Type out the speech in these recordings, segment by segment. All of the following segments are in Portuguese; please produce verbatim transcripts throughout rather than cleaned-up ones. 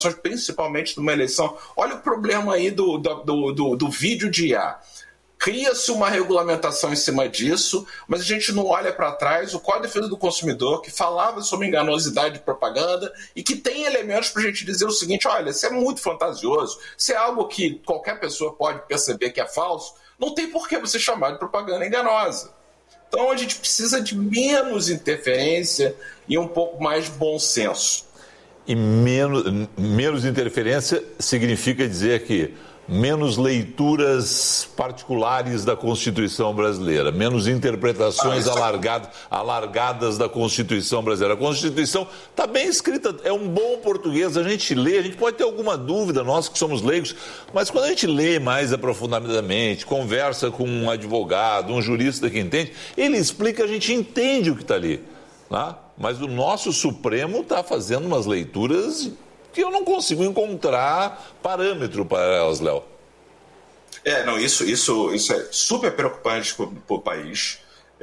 principalmente numa eleição. Olha o problema aí do, do, do, do vídeo de I A. Cria-se uma regulamentação em cima disso, mas a gente não olha para trás o Código de Defesa do Consumidor, que falava sobre enganosidade de propaganda e que tem elementos para a gente dizer o seguinte: olha, isso é muito fantasioso, se é algo que qualquer pessoa pode perceber que é falso, não tem por que você chamar de propaganda enganosa. Então a gente precisa de menos interferência e um pouco mais de bom senso. E menos, menos interferência significa dizer que menos leituras particulares da Constituição brasileira, menos interpretações ah, alargadas, alargadas da Constituição brasileira. A Constituição está bem escrita, é um bom português, a gente lê, a gente pode ter alguma dúvida, nós que somos leigos, mas quando a gente lê mais aprofundadamente, conversa com um advogado, um jurista que entende, ele explica, a gente entende o que está ali, né? Mas o nosso Supremo está fazendo umas leituras que eu não consigo encontrar parâmetro para elas, Léo. É, não, isso, isso, isso é super preocupante para o país.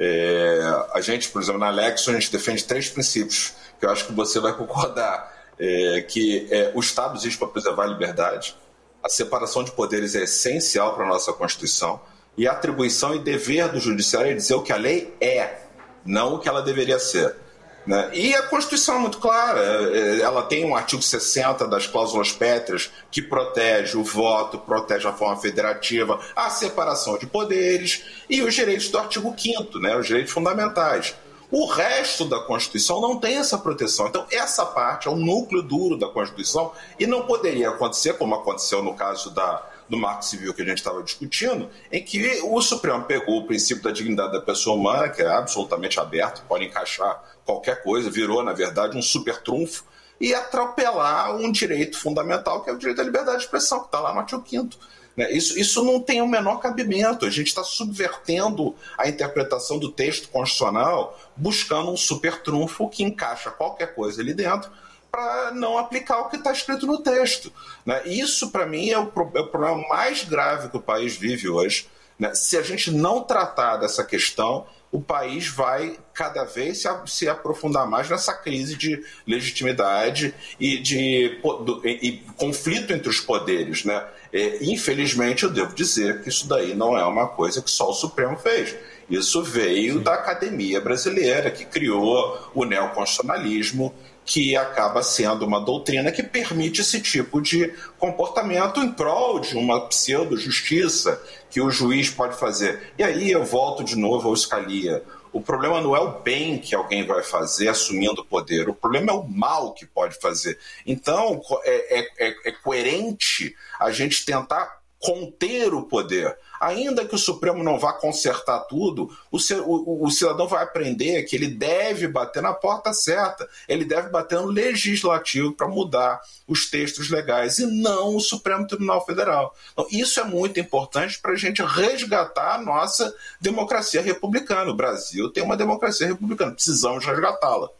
É, a gente, por exemplo, na Lexo, a gente defende três princípios, que eu acho que você vai concordar, é, que é, o Estado existe para preservar a liberdade, a separação de poderes é essencial para a nossa Constituição, e a atribuição e dever do Judiciário é dizer o que a lei é, não o que ela deveria ser. Né? E a Constituição é muito clara, ela tem um artigo sessenta das cláusulas pétreas que protege o voto, protege a forma federativa, a separação de poderes e os direitos do artigo quinto, né? Os direitos fundamentais. O resto da Constituição não tem essa proteção. Então, essa parte é o núcleo duro da Constituição e não poderia acontecer, como aconteceu no caso da, do Marco Civil que a gente estava discutindo, em que o Supremo pegou o princípio da dignidade da pessoa humana, que é absolutamente aberto, pode encaixar qualquer coisa, virou, na verdade, um super trunfo, e atropelar um direito fundamental, que é o direito à liberdade de expressão, que está lá no artigo quinto. Isso, isso não tem o menor cabimento. A gente está subvertendo a interpretação do texto constitucional, buscando um super trunfo que encaixa qualquer coisa ali dentro para não aplicar o que está escrito no texto. Isso, para mim, é o, é o problema mais grave que o país vive hoje. Se a gente não tratar dessa questão, o país vai cada vez se, se aprofundar mais nessa crise de legitimidade e de e, e conflito entre os poderes, né? E, infelizmente, eu devo dizer que isso daí não é uma coisa que só o Supremo fez. Isso veio Sim. da academia brasileira, que criou o neoconstitucionalismo, que acaba sendo uma doutrina que permite esse tipo de comportamento em prol de uma pseudo-justiça que o juiz pode fazer. E aí eu volto de novo ao Scalia. O problema não é o bem que alguém vai fazer assumindo o poder, o problema é o mal que pode fazer. Então, é, é, é coerente a gente tentar conter o poder. Ainda que o Supremo não vá consertar tudo, o, o, o cidadão vai aprender que ele deve bater na porta certa, ele deve bater no legislativo para mudar os textos legais e não o Supremo Tribunal Federal. Então, isso é muito importante para a gente resgatar a nossa democracia republicana. O Brasil tem uma democracia republicana, precisamos resgatá-la.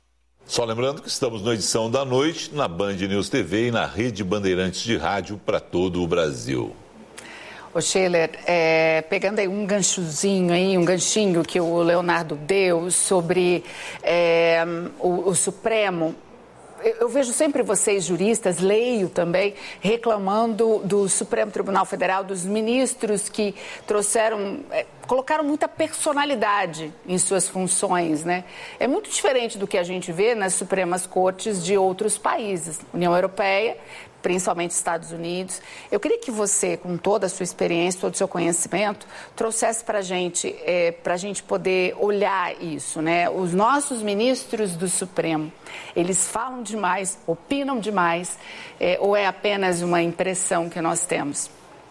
Só lembrando que estamos na edição da noite, na Band News T V e na Rede Bandeirantes de Rádio para todo o Brasil. Ô Scheller, é, pegando aí um ganchozinho, aí, um ganchinho que o Leonardo deu sobre é, o, o Supremo, eu, eu vejo sempre vocês, juristas, leio também, reclamando do Supremo Tribunal Federal, dos ministros que trouxeram... É, colocaram muita personalidade em suas funções, né? É muito diferente do que a gente vê nas Supremas Cortes de outros países, União Europeia, principalmente Estados Unidos. Eu queria que você, com toda a sua experiência, todo o seu conhecimento, trouxesse para a gente, é, para a gente poder olhar isso, né? Os nossos ministros do Supremo, eles falam demais, opinam demais, é, ou é apenas uma impressão que nós temos?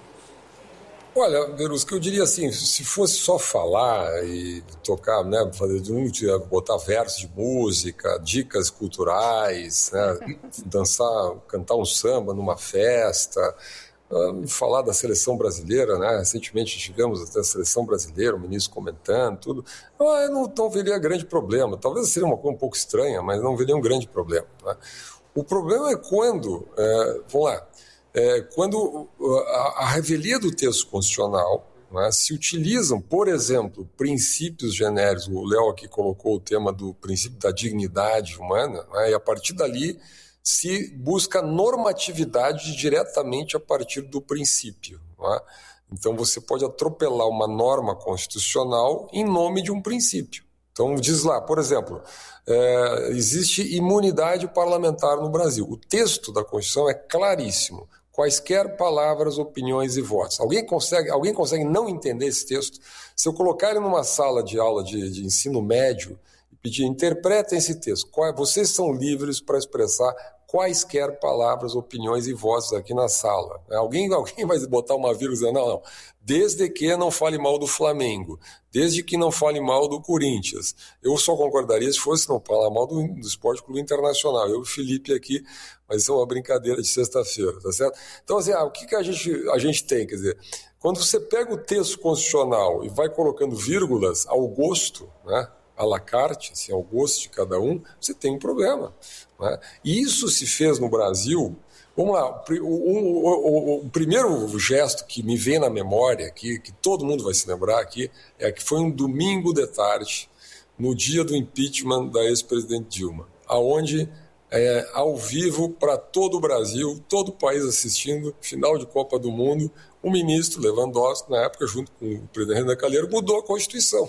Olha, Verusca, eu diria assim, se fosse só falar e tocar, né, fazer botar versos de música, dicas culturais, né, dançar, cantar um samba numa festa, uh, falar da seleção brasileira, né, recentemente tivemos até a seleção brasileira, o ministro comentando, tudo, eu não, não veria grande problema, talvez seria uma coisa um pouco estranha, mas não veria um grande problema, né? O problema é quando, é, vamos lá, É, quando a, a revelia do texto constitucional, né, se utilizam, por exemplo, princípios genéricos, o Léo aqui colocou o tema do princípio da dignidade humana, né, e a partir dali se busca normatividade diretamente a partir do princípio. Não é? Então, você pode atropelar uma norma constitucional em nome de um princípio. Então, diz lá, por exemplo, é, existe imunidade parlamentar no Brasil. O texto da Constituição é claríssimo. Quaisquer palavras, opiniões e votos. Alguém consegue, alguém consegue não entender esse texto? Se eu colocar ele numa sala de aula de, de ensino médio e pedir, interpretem esse texto. Qual, vocês são livres para expressar quaisquer palavras, opiniões e votos aqui na sala. Alguém, alguém vai botar uma vírgula e dizer, não, não, desde que não fale mal do Flamengo, desde que não fale mal do Corinthians. Eu só concordaria se fosse não falar mal do, do Esporte Clube Internacional. Eu e o Felipe aqui, mas isso é uma brincadeira de sexta-feira, tá certo? Então, assim, ah, o que, que a, gente, a gente tem? Quer dizer, quando você pega o texto constitucional e vai colocando vírgulas ao gosto, né, à la carte, assim, ao gosto de cada um, você tem um problema. Né? E isso se fez no Brasil. Vamos lá, o, o, o, o primeiro gesto que me vem na memória, que, que todo mundo vai se lembrar aqui, é que foi um domingo de tarde, no dia do impeachment da ex-presidente Dilma, aonde, é, ao vivo, para todo o Brasil, todo o país assistindo, final de Copa do Mundo, o ministro Lewandowski, na época, junto com o presidente Renan Calheiros, mudou a Constituição.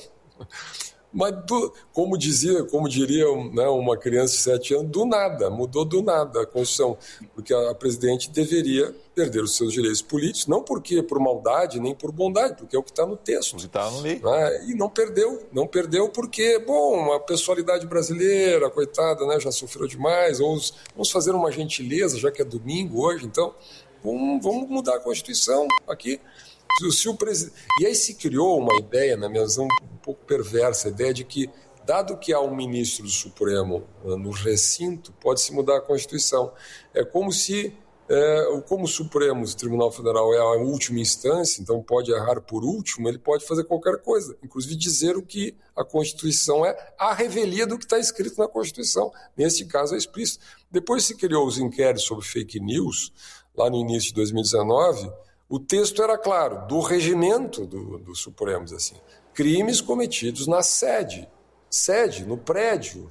Mas, do, como dizia, como diria, né, uma criança de sete anos, do nada, mudou do nada a Constituição, porque a, a presidente deveria perder os seus direitos políticos, não porque por maldade, nem por bondade, porque é o que está no texto. O que está no lei. Né? E não perdeu, não perdeu porque, bom, a pessoalidade brasileira, coitada, né, já sofreu demais, ou os, vamos fazer uma gentileza, já que é domingo hoje, então, vamos, vamos mudar a Constituição aqui. Se o presid... E aí se criou uma ideia, na minha visão, um pouco perversa, a ideia de que, dado que há um ministro do Supremo no recinto, pode-se mudar a Constituição. É como se, é, como o Supremo, o Tribunal Federal é a última instância, então pode errar por último, ele pode fazer qualquer coisa, inclusive dizer o que a Constituição é, a revelia do que está escrito na Constituição. Nesse caso é explícito. Depois se criou os inquéritos sobre fake news, lá no início de dois mil e dezenove, o texto era claro, do regimento do, do Supremo, assim, crimes cometidos na sede, sede, no prédio,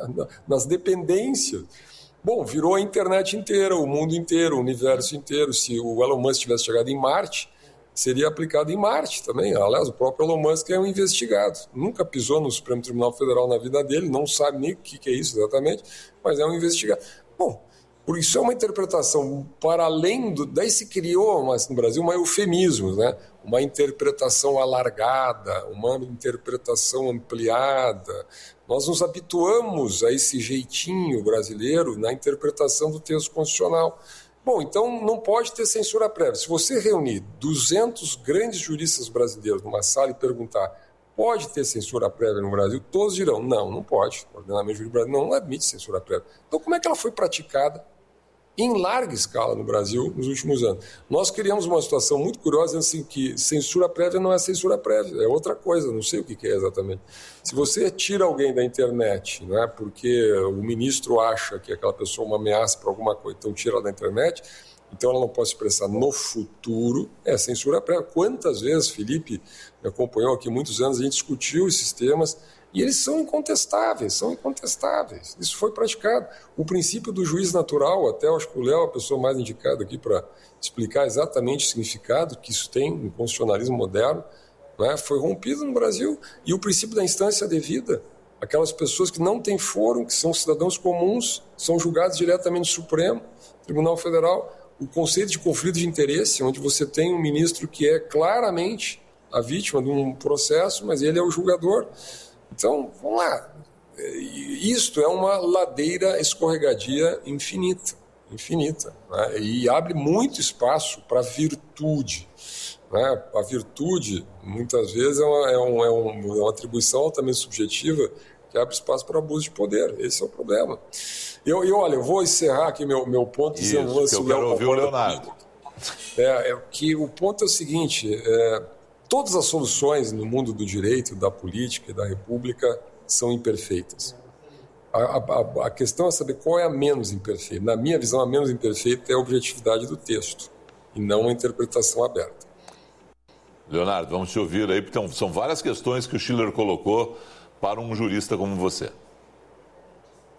nas dependências. Bom, virou a internet inteira, o mundo inteiro, o universo inteiro. Se o Elon Musk tivesse chegado em Marte, seria aplicado em Marte também. Aliás, o próprio Elon Musk é um investigado. Nunca pisou no Supremo Tribunal Federal na vida dele, não sabe nem o que é isso exatamente, mas é um investigado. Bom, por isso é uma interpretação para além do... Daí se criou mas no Brasil uma eufemismo, né? Uma interpretação alargada, uma interpretação ampliada. Nós nos habituamos a esse jeitinho brasileiro na interpretação do texto constitucional. Bom, então não pode ter censura prévia. Se você reunir duzentos grandes juristas brasileiros numa sala e perguntar pode ter censura prévia no Brasil, todos dirão não, não pode. O ordenamento jurídico brasileiro não admite censura prévia. Então como é que ela foi praticada em larga escala no Brasil nos últimos anos? Nós criamos uma situação muito curiosa, assim, que censura prévia não é censura prévia, é outra coisa, não sei o que é exatamente. Se você tira alguém da internet, não é, porque o ministro acha que aquela pessoa é uma ameaça para alguma coisa, então tira ela da internet, então ela não pode se expressar no futuro, é censura prévia. Quantas vezes, Felipe me acompanhou aqui muitos anos, a gente discutiu esses temas, e eles são incontestáveis, são incontestáveis. Isso foi praticado. O princípio do juiz natural, até acho que o Léo é a pessoa mais indicada aqui para explicar exatamente o significado que isso tem no constitucionalismo moderno, né, foi rompido no Brasil. E o princípio da instância devida, aquelas pessoas que não têm fórum, que são cidadãos comuns, são julgados diretamente no Supremo, Tribunal Federal. O conceito de conflito de interesse, onde você tem um ministro que é claramente a vítima de um processo, mas ele é o julgador. Então, vamos lá, isto é uma ladeira escorregadia infinita, infinita, né? E abre muito espaço para a virtude. Né? A virtude, muitas vezes, é uma, é, um, é uma atribuição altamente subjetiva que abre espaço para abuso de poder. Esse é o problema. Eu, eu, olha, eu vou encerrar aqui meu, meu ponto. Isso, eu, que eu quero ouvir o Leonardo. É, é que o ponto é o seguinte... É, todas as soluções no mundo do direito, da política e da república são imperfeitas. A, a, a questão é saber qual é a menos imperfeita. Na minha visão, a menos imperfeita é a objetividade do texto, e não a interpretação aberta. Leonardo, vamos te ouvir aí, porque são várias questões que o Schiller colocou para um jurista como você.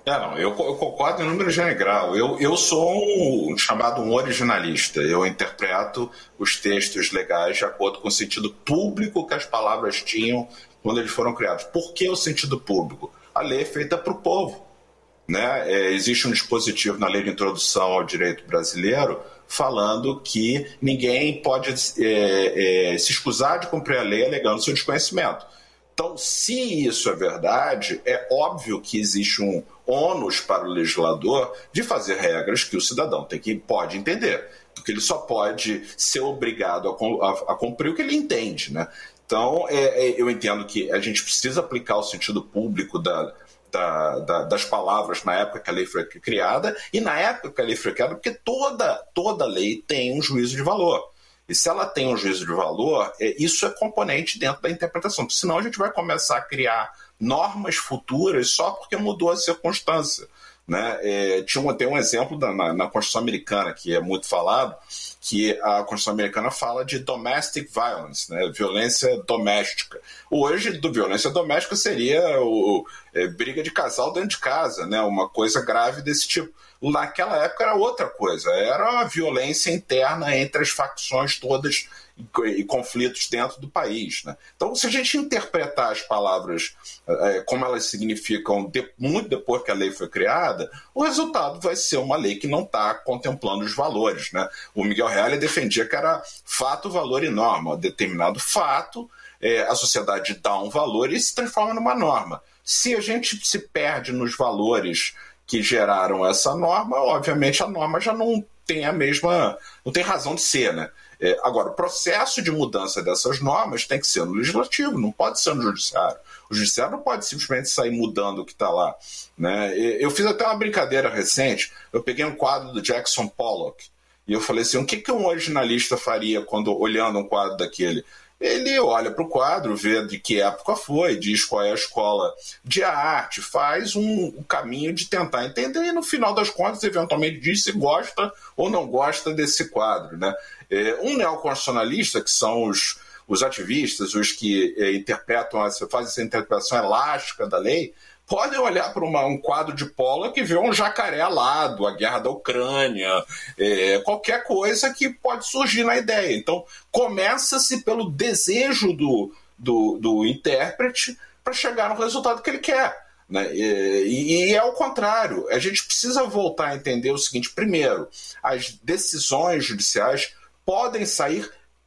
É, não, eu, eu concordo em número general. Eu, eu sou um chamado um originalista. Eu interpreto os textos legais de acordo com o sentido público que as palavras tinham quando eles foram criados. Por que o sentido público? A lei é feita para o povo. Né? É, existe um dispositivo na lei de introdução ao direito brasileiro falando que ninguém pode é, é, se escusar de cumprir a lei alegando seu desconhecimento. Então, se isso é verdade, é óbvio que existe um ônus para o legislador de fazer regras que o cidadão tem que, pode entender, porque ele só pode ser obrigado a, a, a cumprir o que ele entende. Né? Então, é, é, eu entendo que a gente precisa aplicar o sentido público da, da, da, das palavras na época que a lei foi criada, e na época que a lei foi criada, porque toda, toda lei tem um juízo de valor. E se ela tem um juízo de valor, isso é componente dentro da interpretação, porque senão a gente vai começar a criar normas futuras só porque mudou a circunstância. Né? É, tinha um, tem um exemplo da, na, na Constituição Americana, que é muito falado, que a Constituição Americana fala de domestic violence, né? Violência doméstica. Hoje, do violência doméstica seria o, é, briga de casal dentro de casa, né? Uma coisa grave desse tipo. Naquela época era outra coisa, era uma violência interna entre as facções todas e, e conflitos dentro do país. Né? Então, se a gente interpretar as palavras é, como elas significam de, muito depois que a lei foi criada, o resultado vai ser uma lei que não está contemplando os valores. Né? O Miguel Reale defendia que era fato, valor e norma. Um determinado fato, é, a sociedade dá um valor e se transforma numa norma. Se a gente se perde nos valores que geraram essa norma, obviamente a norma já não tem a mesma, não tem razão de ser, né? É, agora, o processo de mudança dessas normas tem que ser no legislativo, não pode ser no judiciário. O judiciário não pode simplesmente sair mudando o que está lá. Né? Eu fiz até uma brincadeira recente, eu peguei um quadro do Jackson Pollock e eu falei assim, o que, que um originalista faria quando olhando um quadro daquele? Ele olha para o quadro, vê de que época foi, diz qual é a escola de arte, faz um, um caminho de tentar entender e, no final das contas, eventualmente diz se gosta ou não gosta desse quadro. Né? É, um neoconstitucionalista, que são os, os ativistas, os que é, interpretam, essa, fazem essa interpretação elástica da lei, podem olhar para uma, um quadro de Pollock e ver um jacaré alado, a guerra da Ucrânia, é, qualquer coisa que pode surgir na ideia. Então, começa-se pelo desejo do, do, do intérprete para chegar no resultado que ele quer. Né? E, e é o contrário. A gente precisa voltar a entender o seguinte: primeiro, as decisões judiciais podem sair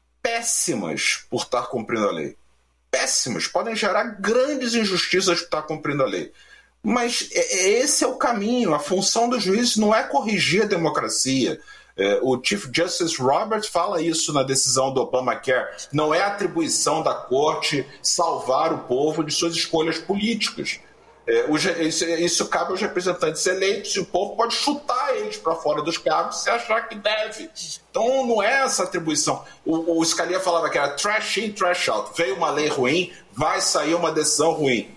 péssimas por estar cumprindo a lei. Péssimas, podem gerar grandes injustiças por estar cumprindo a lei. Mas esse é o caminho. A função do juiz não é corrigir a democracia. O Chief Justice Roberts fala isso na decisão do Obamacare. Não é atribuição da corte salvar o povo de suas escolhas políticas. Isso cabe aos representantes eleitos e o povo pode chutar eles para fora dos cargos se achar que deve. Então não é essa atribuição. O, o Scalia falava que era trash in, trash out. Veio uma lei ruim, vai sair uma decisão ruim.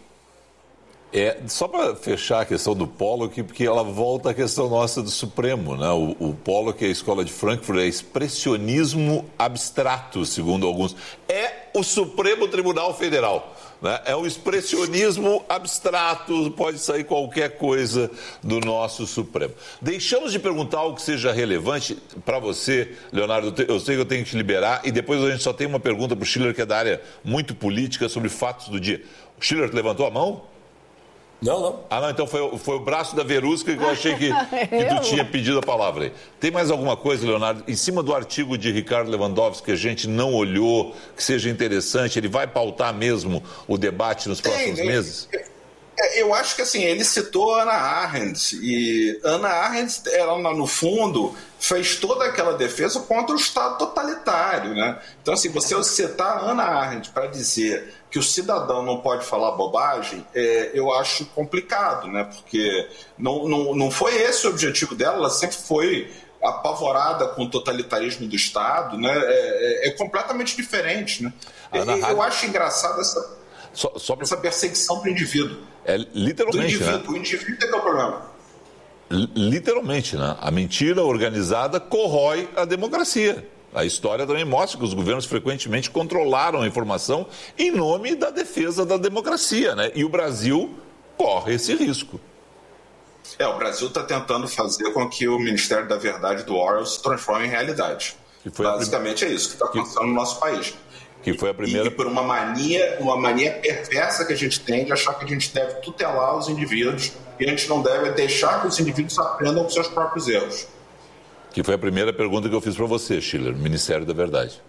É, só para fechar a questão do Pollock, porque ela volta à questão nossa do Supremo. Né? O, o Pollock, a escola de Frankfurt, é expressionismo abstrato, segundo alguns. É o Supremo Tribunal Federal. Né? É um expressionismo abstrato, pode sair qualquer coisa do nosso Supremo. Deixamos de perguntar algo que seja relevante para você, Leonardo. Eu sei que eu tenho que te liberar e depois a gente só tem uma pergunta para o Schiller, que é da área muito política, sobre fatos do dia. O Schiller levantou a mão? Não, não. Ah, não, então foi, foi o braço da Verusca que eu achei que, que tu tinha pedido a palavra aí. Tem mais alguma coisa, Leonardo? Em cima do artigo de Ricardo Lewandowski que a gente não olhou, que seja interessante, ele vai pautar mesmo o debate nos próximos tem, meses? Eu acho que assim, ele citou Hannah Arendt, e Hannah Arendt, ela no fundo fez toda aquela defesa contra o Estado totalitário, né? Então assim, você citar Hannah Arendt para dizer que o cidadão não pode falar bobagem, é, eu acho complicado, né? Porque não, não, não foi esse o objetivo dela, ela sempre foi apavorada com o totalitarismo do Estado, né? É, é, é completamente diferente, né? Eu, eu acho engraçado essa, só, só pra... essa perseguição para o indivíduo. É, literalmente, do indivíduo, né? O indivíduo é que é o problema. Literalmente, né? A mentira organizada corrói a democracia. A história também mostra que os governos frequentemente controlaram a informação em nome da defesa da democracia, né? E o Brasil corre esse risco. É, o Brasil está tentando fazer com que o Ministério da Verdade do Orwell se transforme em realidade. Basicamente prim... é isso que está acontecendo que... no nosso país. Que foi a primeira... E, e por uma mania, uma mania perversa que a gente tem de achar que a gente deve tutelar os indivíduos e a gente não deve deixar que os indivíduos aprendam com seus próprios erros. Que foi a primeira pergunta que eu fiz para você, Schiller, no Ministério da Verdade.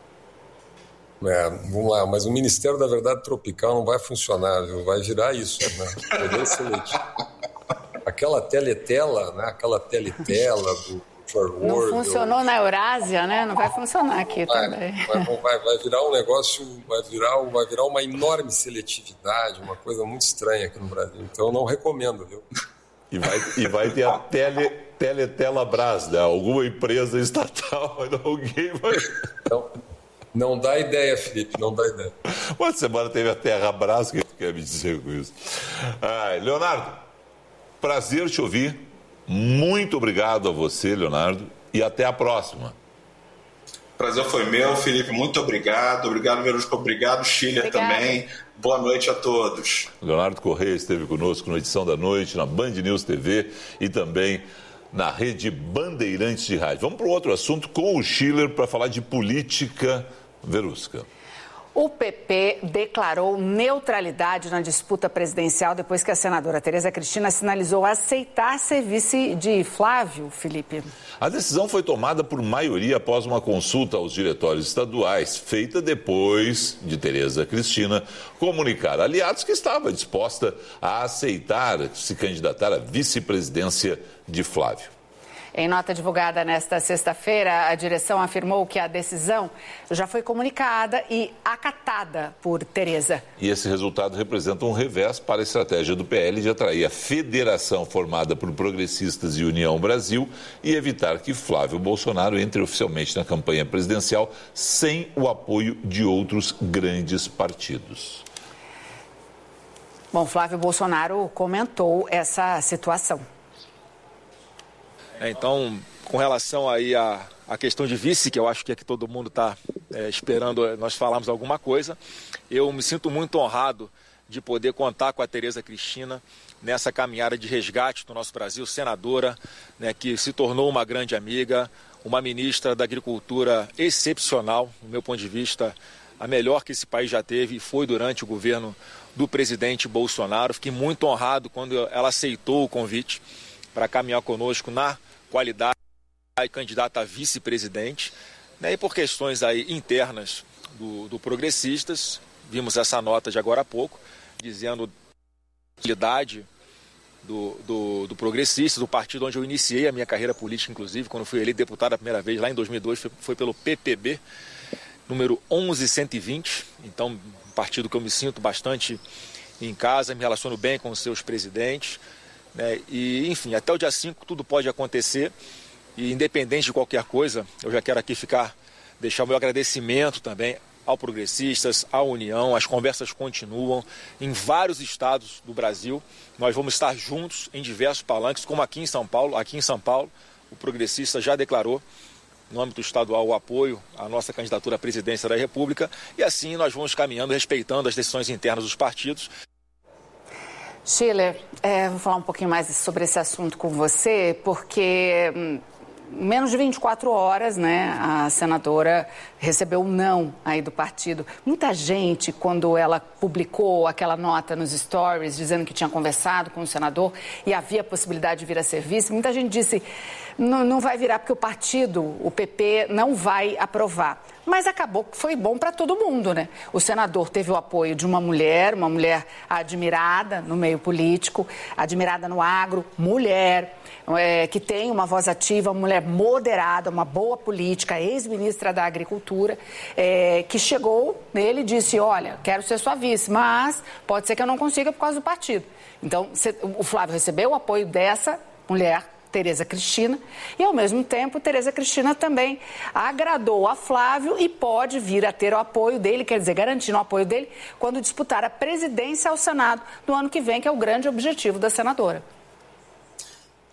É, vamos lá, mas o Ministério da Verdade Tropical não vai funcionar, viu? Vai virar isso, né? Poder seletivo. Aquela teletela, né? Aquela teletela do George Não Orwell. funcionou na Eurásia, né? Não vai funcionar aqui vai, também. Vai, vai, vai virar um negócio, vai virar, vai virar uma enorme seletividade, uma coisa muito estranha aqui no Brasil. Então eu não recomendo, viu? E vai, e vai ter a tele, Teletelabras, né? Alguma empresa estatal, alguém vai... Então, não dá ideia, Felipe, não dá ideia. Uma semana teve a Terrabras, o que tu quer me dizer com isso? Ai, Leonardo, prazer te ouvir. Muito obrigado a você, Leonardo, e até a próxima. Prazer foi meu, Felipe, muito obrigado. Obrigado, Verusca, obrigado, Schiller também. Boa noite a todos. Leonardo Correia esteve conosco na edição da noite, na Band News T V e também na rede Bandeirantes de Rádio. Vamos para o outro assunto com o Schiller para falar de política. Verusca. O P P declarou neutralidade na disputa presidencial depois que a senadora Tereza Cristina sinalizou aceitar ser vice de Flávio, Felipe. A decisão foi tomada por maioria após uma consulta aos diretórios estaduais, feita depois de Tereza Cristina comunicar a aliados que estava disposta a aceitar se candidatar à vice-presidência de Flávio. Em nota divulgada nesta sexta-feira, a direção afirmou que a decisão já foi comunicada e acatada por Tereza. E esse resultado representa um revés para a estratégia do P L de atrair a federação formada por Progressistas e União Brasil e evitar que Flávio Bolsonaro entre oficialmente na campanha presidencial sem o apoio de outros grandes partidos. Bom, Flávio Bolsonaro comentou essa situação. Então, com relação aí à, à questão de vice, que eu acho que é que todo mundo está é, esperando nós falarmos alguma coisa, eu me sinto muito honrado de poder contar com a Tereza Cristina nessa caminhada de resgate do nosso Brasil, senadora, né, que se tornou uma grande amiga, uma ministra da Agricultura excepcional, do meu ponto de vista, a melhor que esse país já teve e foi durante o governo do presidente Bolsonaro. Fiquei muito honrado quando ela aceitou o convite para caminhar conosco na qualidade e candidata a vice-presidente, né, e por questões aí internas do, do Progressistas, vimos essa nota de agora há pouco, dizendo a qualidade do, do, do Progressistas, do partido onde eu iniciei a minha carreira política, inclusive, quando fui eleito deputado a primeira vez, lá em dois mil e dois, foi, foi pelo P P B, número onze cento e vinte, então um partido que eu me sinto bastante em casa, me relaciono bem com os seus presidentes, né? E, enfim, até o dia cinco tudo pode acontecer e, independente de qualquer coisa, eu já quero aqui ficar, deixar o meu agradecimento também ao Progressistas, à União. As conversas continuam em vários estados do Brasil. Nós vamos estar juntos em diversos palanques, como aqui em São Paulo. Aqui em São Paulo, o Progressista já declarou, no âmbito estadual, o apoio à nossa candidatura à presidência da República. E assim nós vamos caminhando, respeitando as decisões internas dos partidos. Schiller, é, vou falar um pouquinho mais sobre esse assunto com você, porque hum, menos de vinte e quatro horas, né, a senadora recebeu um não aí do partido. Muita gente, quando ela publicou aquela nota nos stories, dizendo que tinha conversado com o senador e havia a possibilidade de vir a ser vice, muita gente disse, não, não vai virar porque o partido, o P P, não vai aprovar. Mas acabou que foi bom para todo mundo, né? O senador teve o apoio de uma mulher, uma mulher admirada no meio político, admirada no agro, mulher, é, que tem uma voz ativa, uma mulher moderada, uma boa política, ex-ministra da Agricultura, é, que chegou nele e disse, olha, quero ser sua vice, mas pode ser que eu não consiga por causa do partido. Então, o Flávio recebeu o apoio dessa mulher, Tereza Cristina, e ao mesmo tempo Tereza Cristina também agradou a Flávio e pode vir a ter o apoio dele, quer dizer, garantindo o apoio dele quando disputar a presidência ao Senado no ano que vem, que é o grande objetivo da senadora.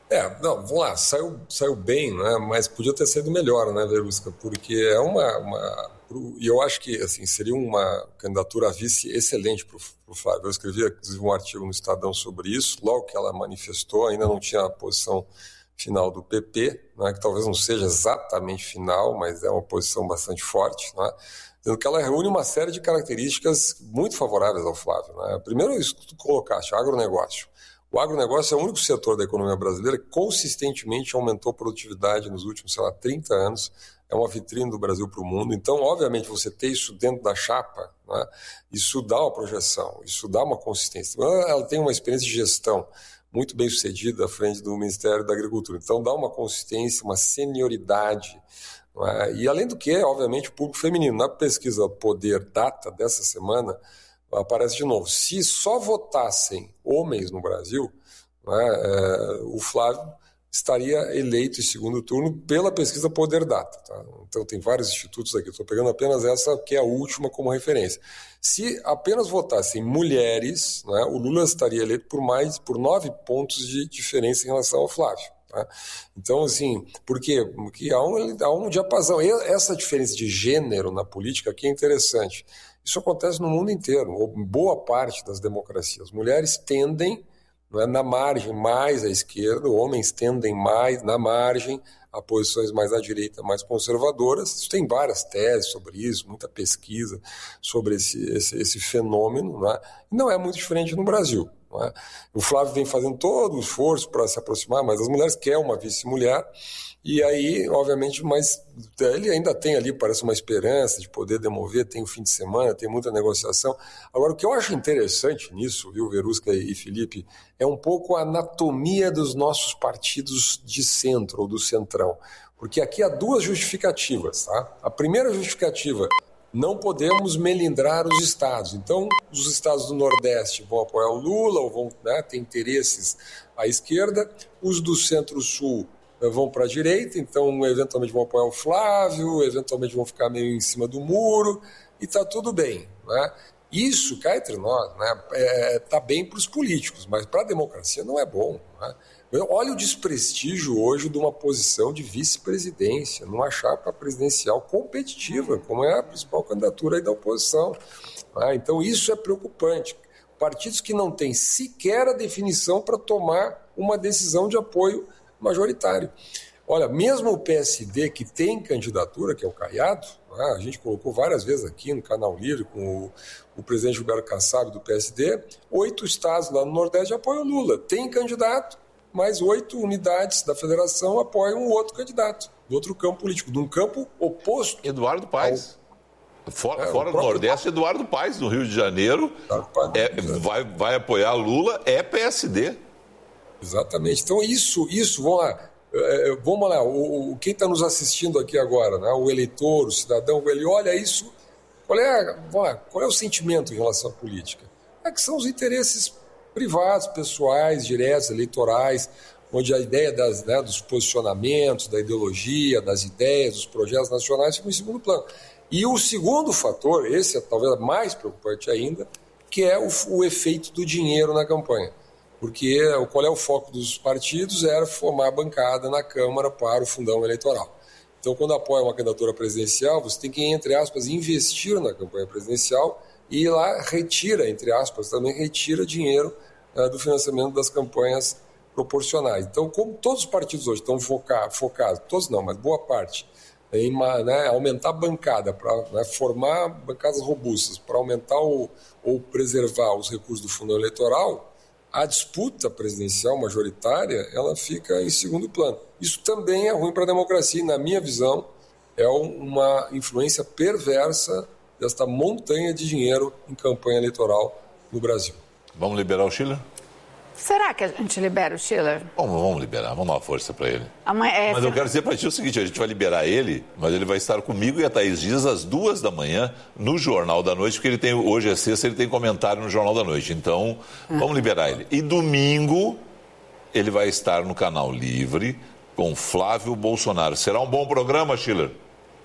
É, não, vamos lá, saiu, saiu bem, né? Mas podia ter sido melhor, né, Verusca? Porque é uma, uma... E eu acho que assim, seria uma candidatura a vice excelente para o Flávio. Eu escrevi, inclusive, um artigo no Estadão sobre isso, logo que ela manifestou, ainda não tinha a posição final do P P, né, que talvez não seja exatamente final, mas é uma posição bastante forte, né, dizendo que ela reúne uma série de características muito favoráveis ao Flávio. Né. Primeiro, isso que tu colocaste, agronegócio. O agronegócio é o único setor da economia brasileira que consistentemente aumentou a produtividade nos últimos, sei lá, trinta anos. É uma vitrine do Brasil para o mundo. Então, obviamente, você ter isso dentro da chapa, né, isso dá uma projeção, isso dá uma consistência. Ela tem uma experiência de gestão muito bem sucedida à frente do Ministério da Agricultura. Então, dá uma consistência, uma senioridade. Né? E, além do que, obviamente, o público feminino. Na pesquisa Poder Data dessa semana, aparece de novo. Se só votassem homens no Brasil, né, é, o Flávio estaria eleito em segundo turno pela pesquisa Poder Data. Tá? Então, tem vários institutos aqui. Estou pegando apenas essa, que é a última, como referência. Se apenas votassem mulheres, né, o Lula estaria eleito por mais por nove pontos de diferença em relação ao Flávio. Tá? Então, assim, por quê? Porque há um, há um diapasão. E essa diferença de gênero na política aqui é interessante. Isso acontece no mundo inteiro, ou boa parte das democracias. Mulheres tendem, não é, na margem mais à esquerda, homens tendem mais na margem a posições mais à direita, mais conservadoras. Isso tem várias teses sobre isso, muita pesquisa sobre esse, esse, esse fenômeno. Não é? E não é muito diferente no Brasil. Não é? O Flávio vem fazendo todo o esforço para se aproximar, mas as mulheres querem uma vice-mulher. E aí, obviamente, mas ele ainda tem ali, parece uma esperança de poder demover, tem o fim de semana, tem muita negociação. Agora, o que eu acho interessante nisso, viu, Verusca e Felipe, é um pouco a anatomia dos nossos partidos de centro ou do centrão. Porque aqui há duas justificativas. Tá? A primeira justificativa, não podemos melindrar os estados. Então, os estados do Nordeste vão apoiar o Lula, ou vão, né, ter interesses à esquerda, os do Centro-Sul vão para a direita, então eventualmente vão apoiar o Flávio, eventualmente vão ficar meio em cima do muro, e está tudo bem. Né? Isso, cá entre nós, né, é, tá bem para os políticos, mas para a democracia não é bom. Né? Olha o desprestígio hoje de uma posição de vice-presidência, numa chapa presidencial competitiva, como é a principal candidatura aí da oposição. Né? Então isso é preocupante. Partidos que não têm sequer a definição para tomar uma decisão de apoio majoritário. Olha, mesmo o P S D, que tem candidatura, que é o Caiado, né, a gente colocou várias vezes aqui no Canal Livre com o, o presidente Gilberto Kassab do P S D, oito estados lá no Nordeste apoiam o Lula. Tem candidato, mas oito unidades da federação apoiam um outro candidato, do outro campo político, de um campo oposto. Eduardo Paes. Ao... Fora, é, fora do Nordeste, Eduardo Paes, no Rio de Janeiro, é, vai, vai apoiar Lula, é P S D. Exatamente. Então, isso, isso vamos lá, é, vamos lá o, o, quem está nos assistindo aqui agora, né, o eleitor, o cidadão, ele olha isso, qual é, vamos lá, qual é o sentimento em relação à política? É que são os interesses privados, pessoais, diretos, eleitorais, onde a ideia das, né, dos posicionamentos, da ideologia, das ideias, dos projetos nacionais ficam em segundo plano. E o segundo fator, esse é talvez mais preocupante ainda, que é o, o efeito do dinheiro na campanha. Porque qual é o foco dos partidos? Era formar a bancada na Câmara para o fundão eleitoral. Então, quando apoia uma candidatura presidencial, você tem que, entre aspas, investir na campanha presidencial e lá retira, entre aspas, também retira dinheiro uh, do financiamento das campanhas proporcionais. Então, como todos os partidos hoje estão focados, focados todos não, mas boa parte, em uma, né, aumentar a bancada, para, né, formar bancadas robustas, para aumentar o, ou preservar os recursos do fundo eleitoral, a disputa presidencial majoritária ela fica em segundo plano. Isso também é ruim para a democracia e, na minha visão, é uma influência perversa desta montanha de dinheiro em campanha eleitoral no Brasil. Vamos liberar o Schiller? Será que a gente libera o Schiller? Vamos, vamos liberar, vamos dar uma força para ele. Mãe, é, mas eu quero dizer para ti o seguinte, a gente vai liberar ele, mas ele vai estar comigo e a Thaís Dias às duas da manhã no Jornal da Noite, porque ele tem, hoje é sexta, ele tem comentário no Jornal da Noite. Então, ah. vamos liberar ele. E domingo, ele vai estar no Canal Livre com Flávio Bolsonaro. Será um bom programa, Schiller?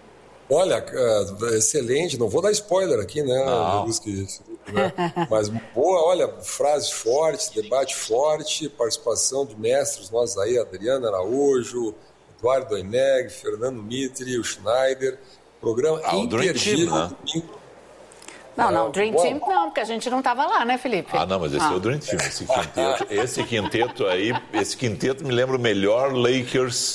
Olha, uh, excelente, não vou dar spoiler aqui, né, Veruschi, né? Mas boa, olha, frases fortes, debate forte, participação de mestres nós aí, Adriana Araújo, Eduardo Doineg, Fernando Mitre, o Schneider, programa ah, imperdível. Né? Não, não, Dream Team não, porque a gente não estava lá, né, Felipe? Ah, não, mas esse ah. é o Dream Team, esse quinteto, esse quinteto aí, esse quinteto me lembra o melhor Lakers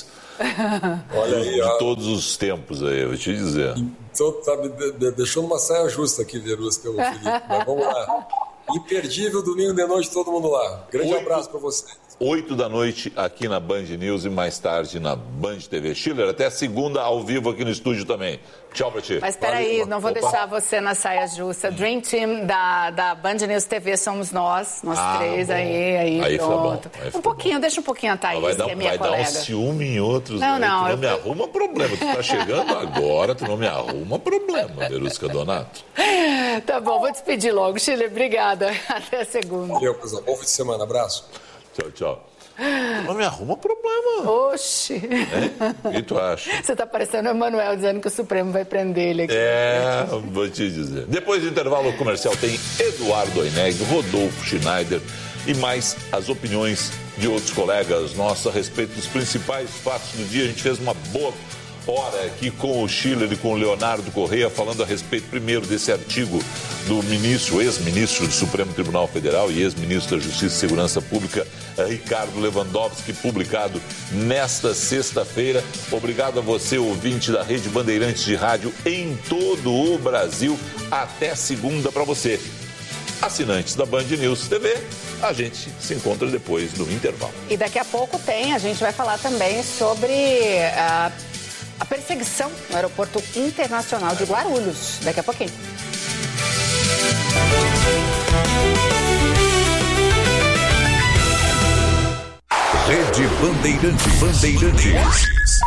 Olha aí, de ó. todos os tempos aí, eu vou te dizer. Então tá me de, deixando uma saia justa aqui, Veruschi, Felipe, mas vamos lá. Imperdível, domingo de noite, todo mundo lá. Grande Oito. abraço para você. oito da noite aqui na Band News e mais tarde na Band T V. Schiller, até segunda ao vivo aqui no estúdio também. Tchau pra ti. Mas espera aí, não vou Opa. deixar você na saia justa. Dream Team da, da Band News T V somos nós, nós ah, três bom. aí, aí, aí pronto. Aí um pouquinho, bom. deixa um pouquinho a Thaís, vai dar, que é minha vai colega. Vai dar um ciúme em outros. Não, aí. não. Tu não eu... me arruma problema. Tu tá chegando agora, tu não me arruma problema, Veruschi Donato. Tá bom, vou despedir logo. Schiller, obrigada. Até segunda. Valeu, pessoal. Bom fim de semana. Abraço. Tchau, tchau. Não me arruma problema. Oxi. É? O que tu acha? Você tá parecendo o Emanuel dizendo que o Supremo vai prender ele aqui. É, vou te dizer. Depois do intervalo comercial tem Eduardo Doineg, Rodolfo Schneider e mais as opiniões de outros colegas nossos a respeito dos principais fatos do dia. A gente fez uma boa hora aqui com o Schiller e com o Leonardo Correia falando a respeito primeiro desse artigo do ministro, ex-ministro do Supremo Tribunal Federal e ex-ministro da Justiça e Segurança Pública, Ricardo Lewandowski, publicado nesta sexta-feira. Obrigado a você, ouvinte da Rede Bandeirantes de Rádio em todo o Brasil. Até segunda para você. Assinantes da Band News T V, a gente se encontra depois do intervalo. E daqui a pouco tem, a gente vai falar também sobre a, a perseguição no Aeroporto Internacional de Guarulhos. Daqui a pouquinho. Rede Bandeirantes. Bandeirantes.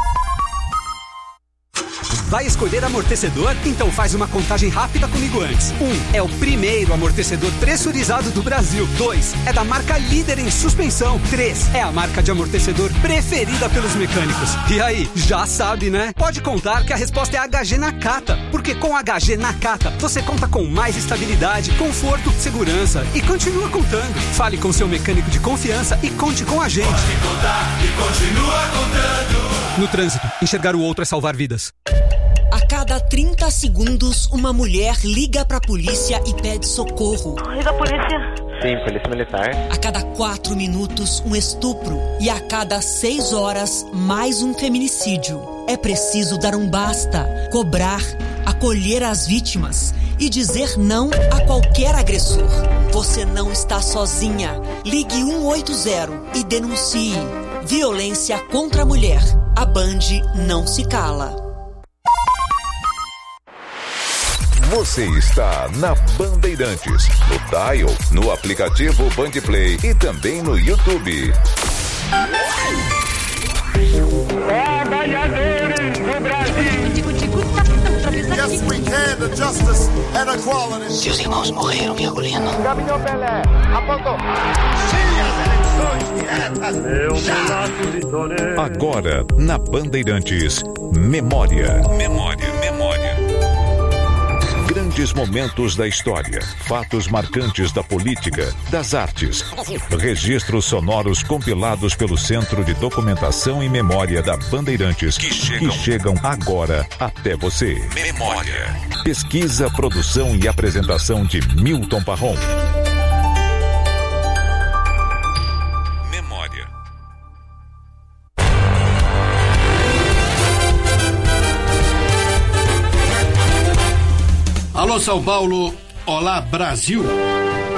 Vai escolher amortecedor? Então faz uma contagem rápida comigo antes. Um, é o primeiro amortecedor pressurizado do Brasil. Dois, é da marca líder em suspensão. Três, é a marca de amortecedor preferida pelos mecânicos. E aí, já sabe, né? Pode contar que a resposta é H G Nakata, porque com H G Nakata você conta com mais estabilidade, conforto, segurança e continua contando. Fale com seu mecânico de confiança e conte com a gente. Pode contar e continua contando. No trânsito, enxergar o outro é salvar vidas. A cada trinta segundos, uma mulher liga pra polícia e pede socorro. Liga a polícia. Sim, polícia militar. A cada quatro minutos, um estupro. E a cada seis horas, mais um feminicídio. É preciso dar um basta, cobrar, acolher as vítimas e dizer não a qualquer agressor. Você não está sozinha. Ligue um oito zero e denuncie. Violência contra a mulher. A Band não se cala. Você está na Bandeirantes, no Dial, no aplicativo Bandplay e também no YouTube. Trabalhadores do Brasil. Yes, we can, the justice and equality. Seus irmãos morreram, Virgulino. Gabriel Pelé, apontou. Agora, na Bandeirantes, Memória. Memória, memória. Grandes momentos da história, fatos marcantes da política, das artes, registros sonoros compilados pelo Centro de Documentação e Memória da Bandeirantes, que chegam, que chegam agora até você. Memória. Pesquisa, produção e apresentação de Milton Parron. Memória. Alô, São Paulo. Olá, Brasil.